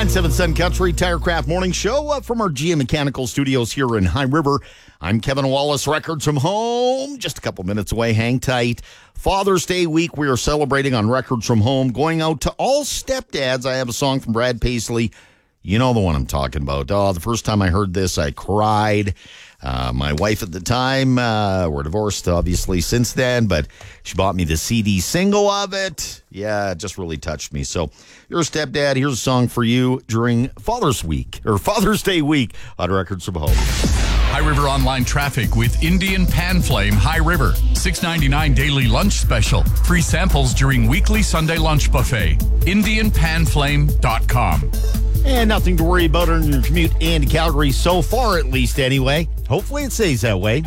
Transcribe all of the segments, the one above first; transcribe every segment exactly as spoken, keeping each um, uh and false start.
nine seven Sun Country Tirecraft Morning Show uh, from our G M Mechanical Studios here in High River. I'm Kevin Wallace, Records from Home. Just a couple minutes away. Hang tight. Father's Day week, we are celebrating on Records from Home. Going out to all stepdads. I have a song from Brad Paisley. You know the one I'm talking about. Oh, the first time I heard this, I cried. Uh, my wife at the time, uh, we're divorced, obviously, since then, but she bought me the C D single of it. Yeah, it just really touched me. So, you're a stepdad. Here's a song for you during Father's Week, or Father's Day week on Records from Home. High River Online traffic with Indian Pan Flame High River. six ninety-nine daily lunch special. Free samples during weekly Sunday lunch buffet. indian pan flame dot com. And nothing to worry about on your commute into Calgary so far, at least, anyway. Hopefully it stays that way.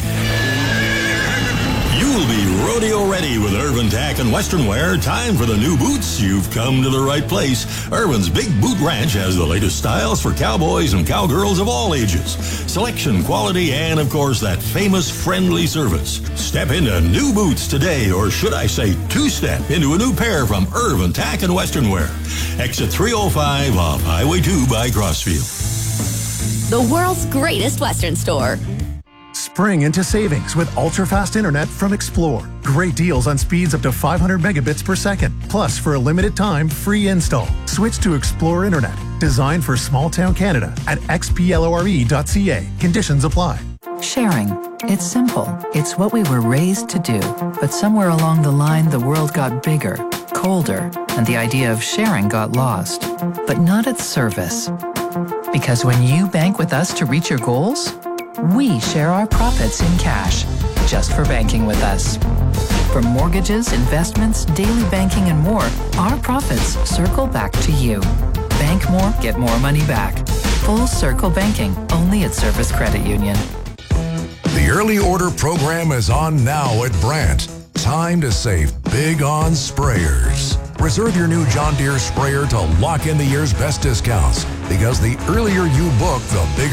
You'll be rodeo ready with Irvin Tack and Western Wear. Time for the new boots. You've come to the right place. Irvin's Big Boot Ranch has the latest styles for cowboys and cowgirls of all ages. Selection, quality, and, of course, that famous friendly service. Step into new boots today, or should I say two-step into a new pair from Irvin Tack and Western Wear. Exit three oh five off Highway two by Crossfield. The world's greatest Western store. Spring into savings with ultra-fast internet from Explore. Great deals on speeds up to five hundred megabits per second. Plus, for a limited time, free install. Switch to Explore Internet. Designed for small-town Canada at x p l o r e dot c a. Conditions apply. Sharing. It's simple. It's what we were raised to do. But somewhere along the line, the world got bigger, colder, and the idea of sharing got lost. But not at Service. Because when you bank with us to reach your goals, we share our profits in cash, just for banking with us. From mortgages, investments, daily banking, and more, our profits circle back to you. Bank more, get more money back. Full Circle Banking, only at Service Credit Union. The early order program is on now at Brandt. Time to save big on sprayers. Reserve your new John Deere sprayer to lock in the year's best discounts, because the earlier you book, the bigger